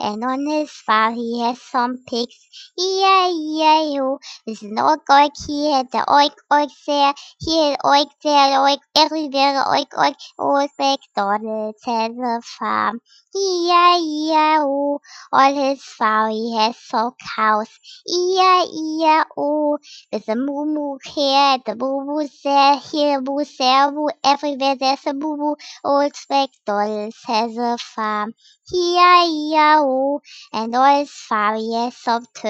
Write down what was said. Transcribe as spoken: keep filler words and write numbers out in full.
and on his farm he has some pigs. E I E I O. There's an oink oink here, the oink oink there, here oink there, oink everywhere, oink oink. Old MacDonald has a farm. E I E I O. On his farm he has some cows. E I E I O. There's a moo moo here, the moo moo there, here moo there, moo everywhere. There's a moo moo. Old MacDonald has a farm. E I E I O. And on his farm he has some turkeys.